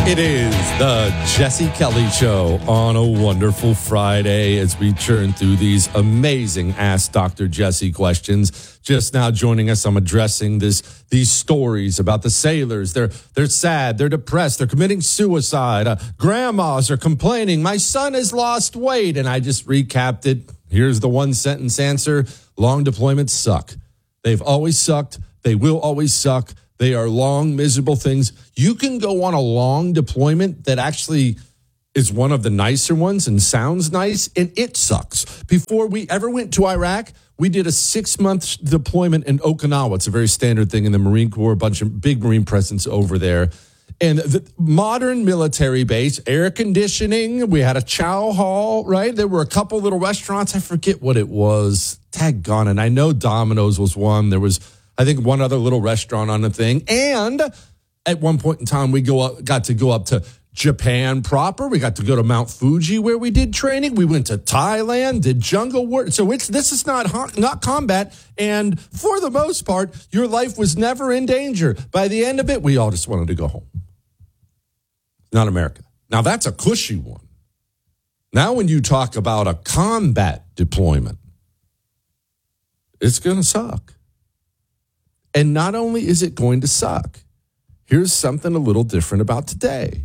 It is the Jesse Kelly Show on a wonderful Friday as we churn through these amazing Ask Dr. Jesse questions. Just now joining us, I'm addressing these stories about the sailors. They're sad, they're depressed, they're committing suicide. Grandmas are complaining, my son has lost weight. And I just recapped it. Here's the one sentence answer. Long deployments suck. They've always sucked. They will always suck. They are long, miserable things. You can go on a long deployment that actually is one of the nicer ones and sounds nice, and it sucks. Before we ever went to Iraq, we did a 6-month deployment in Okinawa. It's a very standard thing in the Marine Corps, a bunch of big Marine presence over there. And the modern military base, air conditioning, we had a chow hall, right? There were a couple little restaurants. I forget what it was. Daggone it. I know Domino's was one. There was, I think, one other little restaurant on the thing. And at one point in time, we got to go up to Japan proper. We got to go to Mount Fuji where we did training. We went to Thailand, did jungle work. So this is not combat. And for the most part, your life was never in danger. By the end of it, we all just wanted to go home. Not America. Now, that's a cushy one. Now, when you talk about a combat deployment, it's going to suck. And not only is it going to suck, here's something a little different about today.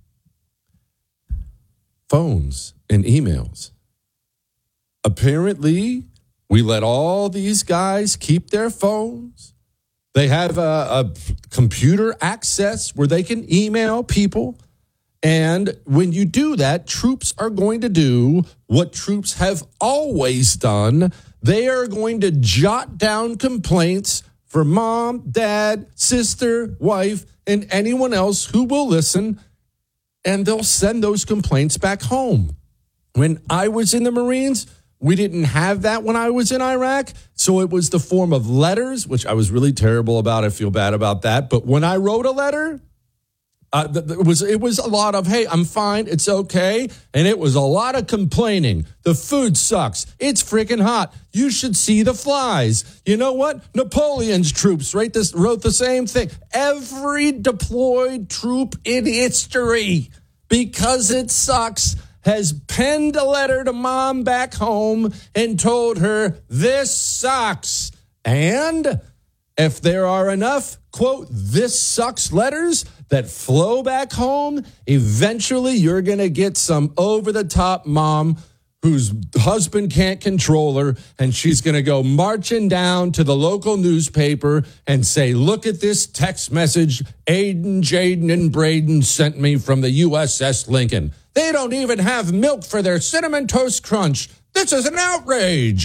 Phones and emails. Apparently, we let all these guys keep their phones. They have a computer access where they can email people. And when you do that, troops are going to do what troops have always done. They are going to jot down complaints for mom, dad, sister, wife, and anyone else who will listen, and they'll send those complaints back home. When I was in the Marines, we didn't have that when I was in Iraq, so it was the form of letters, which I was really terrible about. I feel bad about that. But when I wrote a letter, it was a lot of, hey, I'm fine, it's okay. And it was a lot of complaining. The food sucks. It's freaking hot. You should see the flies. You know what? Napoleon's troops wrote the same thing. Every deployed troop in history, because it sucks, has penned a letter to mom back home and told her, this sucks. And if there are enough, quote, this sucks letters that flow back home, eventually you're going to get some over-the-top mom whose husband can't control her, and she's going to go marching down to the local newspaper and say, look at this text message Aiden, Jaden, and Braden sent me from the USS Lincoln. They don't even have milk for their Cinnamon Toast Crunch. This is an outrage.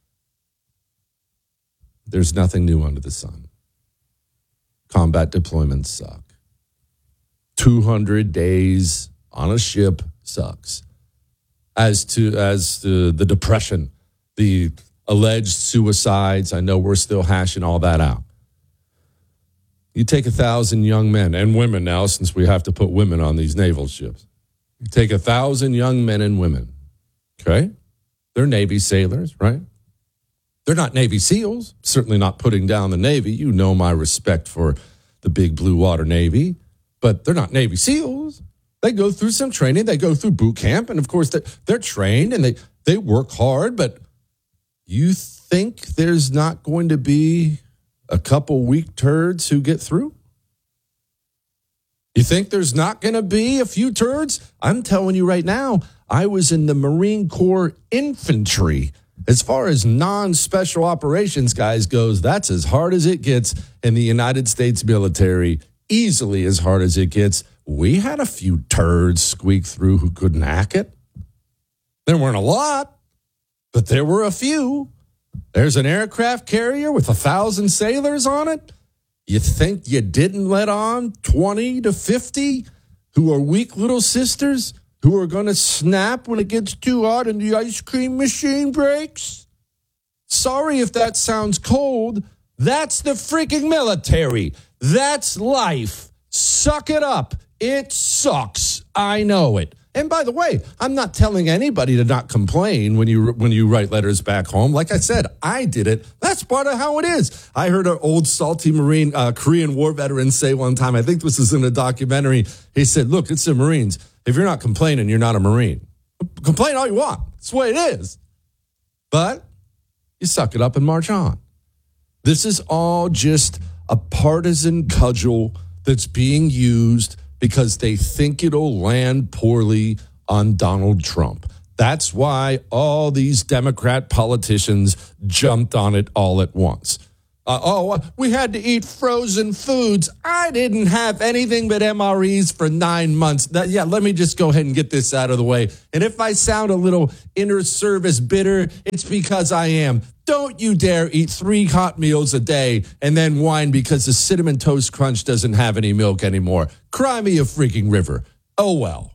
There's nothing new under the sun. Combat deployments suck. 200 days on a ship sucks. As to the depression, the alleged suicides, I know we're still hashing all that out. You take 1,000 young men and women now, since we have to put women on these naval ships. You take 1,000 young men and women, okay? They're Navy sailors, right? They're not Navy SEALs, certainly not putting down the Navy. You know my respect for the big blue water Navy, but they're not Navy SEALs. They go through some training. They go through boot camp, and of course they're trained and they work hard, but you think there's not going to be a couple weak turds who get through? You think there's not going to be a few turds? I'm telling you right now, I was in the Marine Corps infantry. As far as non-special operations guys goes, that's as hard as it gets in the United States military, easily as hard as it gets. We had a few turds squeak through who couldn't hack it. There weren't a lot, but there were a few. There's an aircraft carrier with 1,000 sailors on it. You think you didn't let on 20 to 50 who are weak little sisters who are going to snap when it gets too hot and the ice cream machine breaks? Sorry if that sounds cold. That's the freaking military. That's life. Suck it up. It sucks. I know it. And by the way, I'm not telling anybody to not complain when you write letters back home. Like I said, I did it. That's part of how it is. I heard an old salty Marine, Korean War veteran say one time, I think this was in a documentary, he said, look, it's the Marines. If you're not complaining, you're not a Marine. Complain all you want. That's the way it is. But you suck it up and march on. This is all just a partisan cudgel that's being used because they think it'll land poorly on Donald Trump. That's why all these Democrat politicians jumped on it all at once. We had to eat frozen foods. I didn't have anything but MREs for 9 months. Let me just go ahead and get this out of the way. And if I sound a little inter-service bitter, it's because I am. Don't you dare eat 3 hot meals a day and then whine because the Cinnamon Toast Crunch doesn't have any milk anymore. Cry me a freaking river. Oh, well.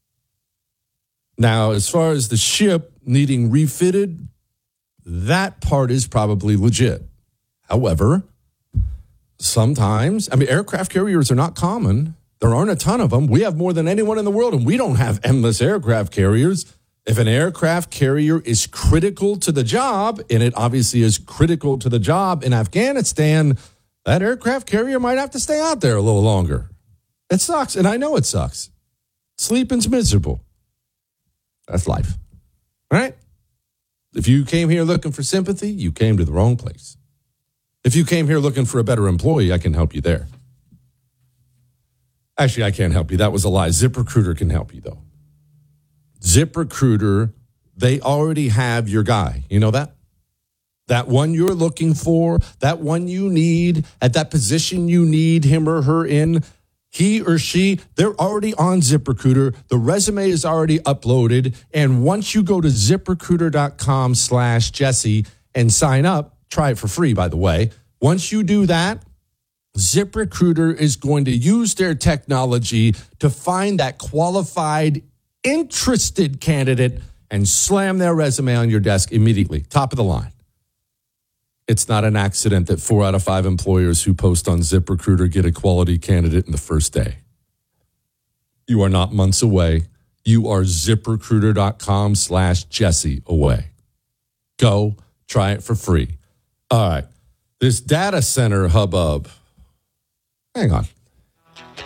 Now, as far as the ship needing refitted, that part is probably legit. However, sometimes, aircraft carriers are not common. There aren't a ton of them. We have more than anyone in the world, and we don't have endless aircraft carriers. If an aircraft carrier is critical to the job, and it obviously is critical to the job in Afghanistan, that aircraft carrier might have to stay out there a little longer. It sucks, and I know it sucks. Sleeping's miserable. That's life. All right? If you came here looking for sympathy, you came to the wrong place. If you came here looking for a better employee, I can help you there. Actually, I can't help you. That was a lie. ZipRecruiter can help you, though. ZipRecruiter, they already have your guy. You know that? That one you're looking for, that one you need, at that position you need him or her in, he or she, they're already on ZipRecruiter. The resume is already uploaded. And once you go to ZipRecruiter.com/Jesse and sign up, try it for free, by the way. Once you do that, ZipRecruiter is going to use their technology to find that qualified, interested candidate and slam their resume on your desk immediately. Top of the line. It's not an accident that 4 out of 5 employers who post on ZipRecruiter get a quality candidate in the first day. You are not months away. You are ZipRecruiter.com/Jesse away. Go try it for free. All right. This data center hubbub. Hang on.